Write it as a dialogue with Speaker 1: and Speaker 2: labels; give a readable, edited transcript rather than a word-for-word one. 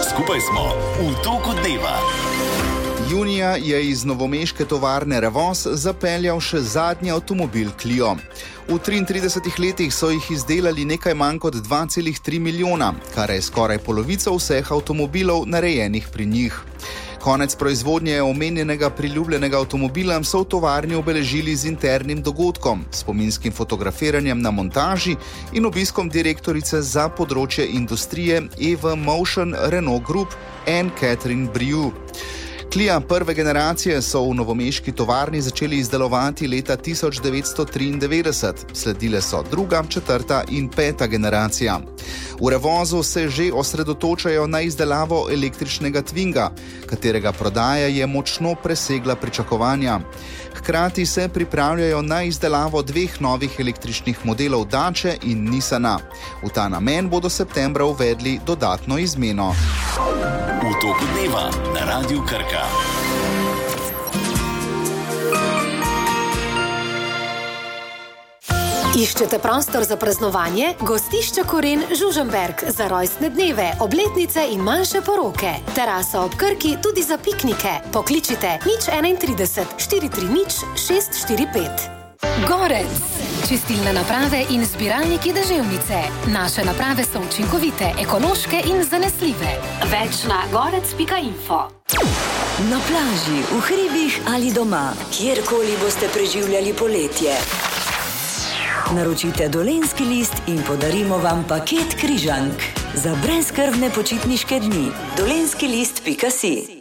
Speaker 1: Skupaj smo v toku dneva.
Speaker 2: Junija je iz novomeške tovarne Revoz zapeljal še zadnji avtomobil Clio. V 33 letih so jih izdelali nekaj manj kot 2,3 milijona, kar je skoraj polovica vseh avtomobilov narejenih pri njih. Konec proizvodnje omenjenega priljubljenega avtomobila so v tovarni obeležili z internim dogodkom, spominskim fotografiranjem na montaži in obiskom direktorice za področje industrije EV Motion Renault Group Anne Catherine Briou. Clio prve generacije so v novomeški tovarni začeli izdelovati leta 1993, sledile so druga, četrta in peta generacija. V Revozu se že osredotočajo na izdelavo električnega Twinga, katerega prodaja je močno presegla pričakovanja. Hkrati se pripravljajo na izdelavo dveh novih električnih modelov Dače in Nissana. V ta namen bodo septembra uvedli dodatno izmeno.
Speaker 1: V toku dneva na Radiu Krka.
Speaker 3: Iščete prostor za praznovanje? Gostišče Koren Žužemberk za rojstne dneve, obletnice in manjše poroke. Terasa ob Krki tudi za piknike. Pokličite 031 430 645. Gorec. Čistilne naprave in zbiralniki deževnice. Naše naprave so učinkovite, ekološke in zanesljive. Več na gorec.info.
Speaker 4: Na plaži, v hribih ali doma, kjerkoli boste preživljali poletje. Naročite Dolenjski list in podarimo vam paket križank za brezskrbne počitniške dni. dolenskilist.si